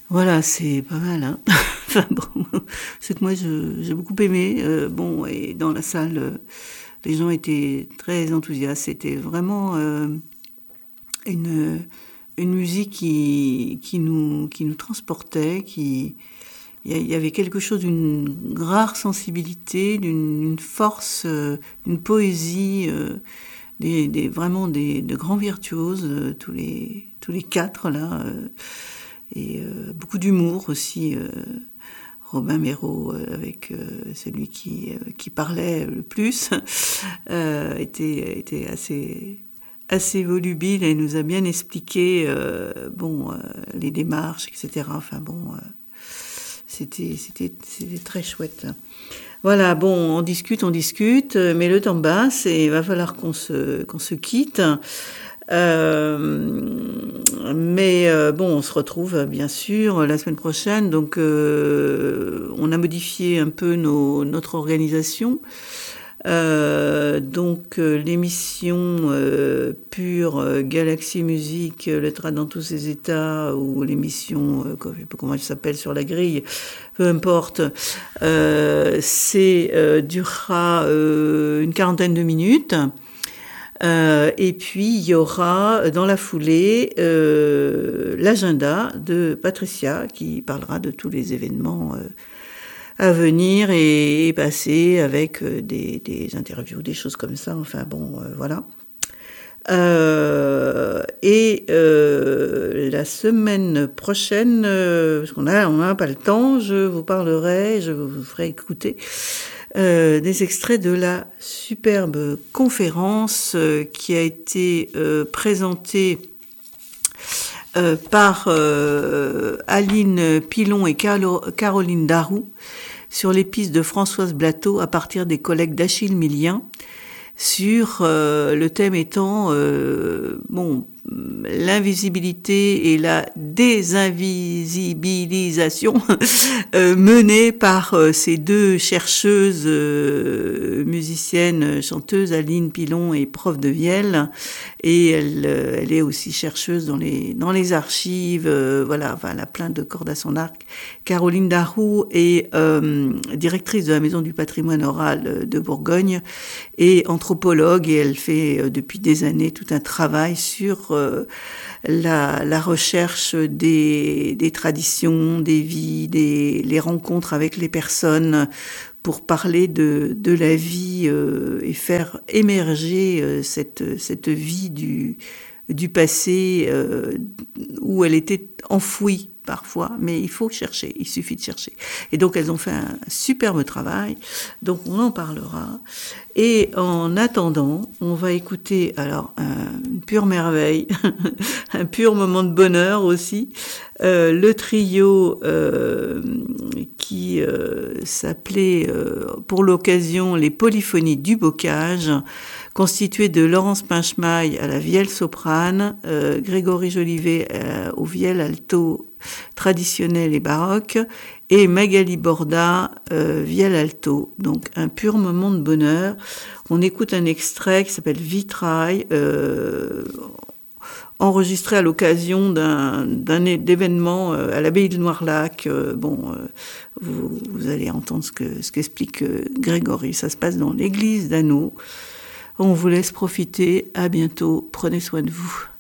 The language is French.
Voilà, c'est pas mal, hein. Enfin bon, c'est que moi j'ai beaucoup aimé. Bon, et dans la salle, les gens étaient très enthousiastes. C'était vraiment une, une musique qui nous transportait, il y avait quelque chose d'une rare sensibilité, d'une force, d'une poésie, vraiment de grands virtuoses, tous les quatre là, et beaucoup d'humour aussi. Robin Méraud, avec celui qui parlait le plus, était assez volubile et nous a bien expliqué les démarches, etc. Enfin bon, c'était très chouette. Voilà, bon, on discute, mais le temps passe et il va falloir qu'on se quitte. Bon, on se retrouve bien sûr la semaine prochaine. Donc, on a modifié un peu notre organisation. L'émission pure Galaxy Musique, le train dans tous ses états, ou l'émission, je sais pas comment elle s'appelle sur la grille, peu importe, durera une quarantaine de minutes. Et puis il y aura dans la foulée l'agenda de Patricia qui parlera de tous les événements à venir et passer avec des interviews, des choses comme ça. Enfin bon, voilà. La semaine prochaine, parce qu'on a pas le temps, je vous parlerai, je vous ferai écouter des extraits de la superbe conférence qui a été présentée par Aline Pilon et Caroline Darroux sur les pistes de Françoise Blateau à partir des collègues d'Achille Millien, sur le thème étant l'invisibilité et la désinvisibilisation menée par ces deux chercheuses musiciennes, chanteuses, Aline Pilon et prof de vielle, et elle est aussi chercheuse dans les archives, voilà, enfin, elle a plein de cordes à son arc. Caroline Darroux est directrice de la Maison du patrimoine oral de Bourgogne et anthropologue, et elle fait depuis des années tout un travail sur la recherche des traditions, des vies, les rencontres avec les personnes pour parler de la vie et faire émerger cette vie du passé où elle était enfouie parfois, mais il faut chercher, il suffit de chercher. Et donc elles ont fait un superbe travail, donc on en parlera. Et en attendant, on va écouter alors une pure merveille, un pur moment de bonheur aussi, le trio qui s'appelait pour l'occasion les Polyphonies du Bocage, constitué de Laurence Pinchemaille à la vielle soprane, Grégory Jolivet au vielle alto traditionnel et baroque, et Magali Borda, vielle alto. Donc un pur moment de bonheur. On écoute un extrait qui s'appelle Vitrail, enregistré à l'occasion d'un événement à l'abbaye de Noirlac. Vous allez entendre ce qu'explique Grégory. Ça se passe dans l'église d'Anneau. On vous laisse profiter. À bientôt. Prenez soin de vous.